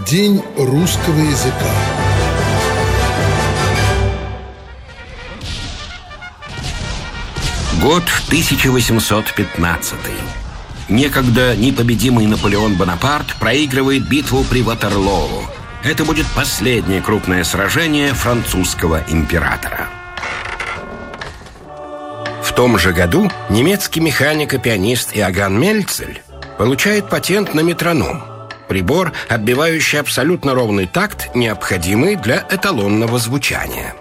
День русского языка. Год 1815. Некогда непобедимый Наполеон Бонапарт проигрывает битву при Ватерлоо. Это будет последнее крупное сражение французского императора. В том же году немецкий механик и пианист Иоганн Мельцель получает патент на метроном. Прибор, отбивающий абсолютно ровный такт, необходимый для эталонного звучания.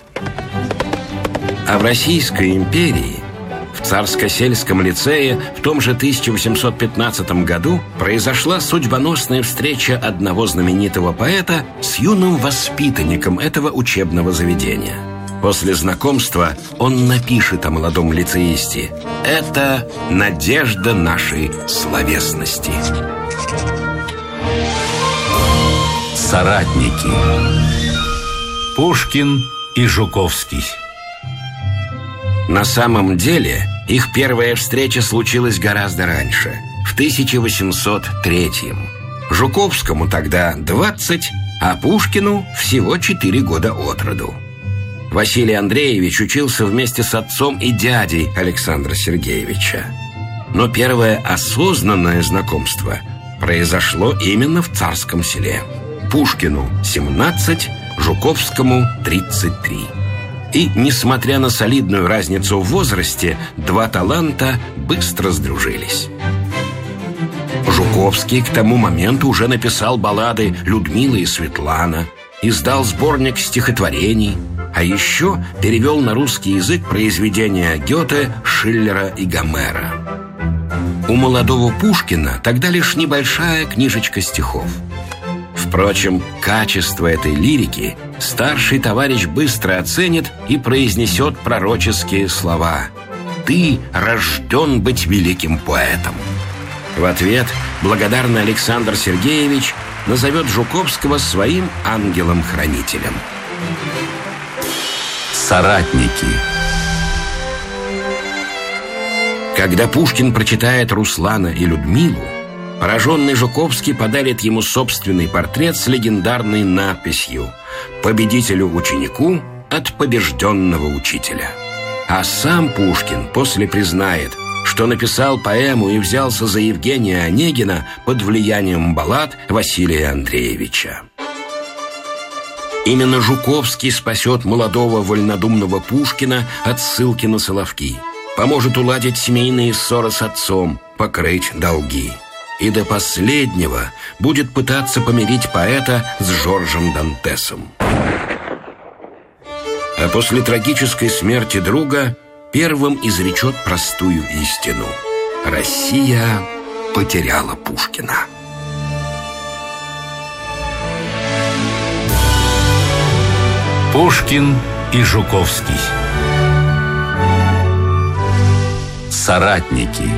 А в Российской империи, в Царско-сельском лицее, в том же 1815 году произошла судьбоносная встреча одного знаменитого поэта с юным воспитанником этого учебного заведения. После знакомства он напишет о молодом лицеисте: «Это надежда нашей словесности». Соратники. Пушкин и Жуковский. На самом деле, их первая встреча случилась гораздо раньше, в 1803-м. Жуковскому тогда 20, а Пушкину всего 4 года от роду. Василий Андреевич учился вместе с отцом и дядей Александра Сергеевича. Но первое осознанное знакомство произошло именно в Царском Селе. Пушкину 17, Жуковскому 33. И, несмотря на солидную разницу в возрасте, два таланта быстро сдружились. Жуковский к тому моменту уже написал баллады «Людмила и Светлана», издал сборник стихотворений, а еще перевел на русский язык произведения Гёте, Шиллера и Гомера. У молодого Пушкина тогда лишь небольшая книжечка стихов. Впрочем, качество этой лирики старший товарищ быстро оценит и произнесет пророческие слова: «Ты рожден быть великим поэтом». В ответ благодарный Александр Сергеевич назовет Жуковского своим ангелом-хранителем. Соратники. Когда Пушкин прочитает Руслана и Людмилу, пораженный Жуковский подарит ему собственный портрет с легендарной надписью: «Победителю-ученику от побежденного учителя». А сам Пушкин после признает, что написал поэму и взялся за Евгения Онегина под влиянием баллад Василия Андреевича. Именно Жуковский спасет молодого вольнодумного Пушкина от ссылки на Соловки, поможет уладить семейные ссоры с отцом, покрыть долги. И до последнего будет пытаться помирить поэта с Жоржем Дантесом. А после трагической смерти друга первым изречет простую истину: Россия потеряла Пушкина. Пушкин и Жуковский. Соратники.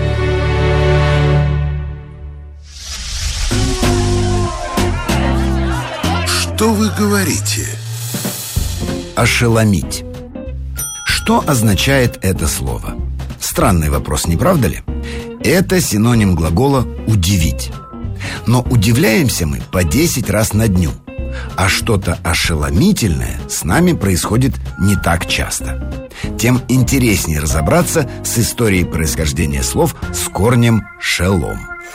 Что вы говорите? Ошеломить. Что означает это слово? Странный вопрос, не правда ли? Это синоним глагола «удивить». Но удивляемся мы по 10 раз на дню. А что-то ошеломительное с нами происходит не так часто. Тем интереснее разобраться с историей происхождения слов с корнем «шелом».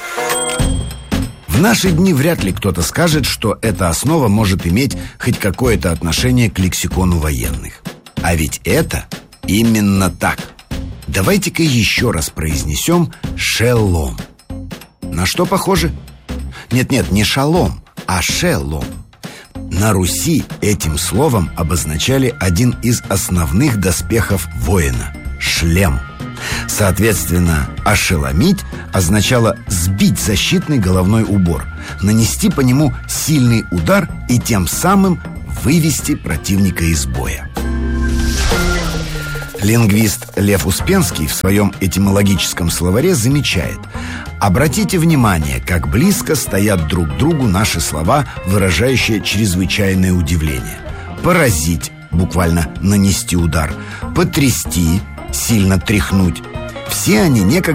В наши дни вряд ли кто-то скажет, что эта основа может иметь хоть какое-то отношение к лексикону военных. А ведь это именно так. Давайте-ка еще раз произнесем «шелом». На что похоже? Нет, не шалом, а шелом. На Руси этим словом обозначали один из основных доспехов воина – шлем. Соответственно, ошеломить означало сбить защитный головной убор, нанести по нему сильный удар и тем самым вывести противника из боя. Лингвист Лев Успенский в своем этимологическом словаре замечает: обратите внимание, как близко стоят друг к другу наши слова, выражающие чрезвычайное удивление. Поразить, буквально нанести удар, потрясти, сильно тряхнуть. Все они некогда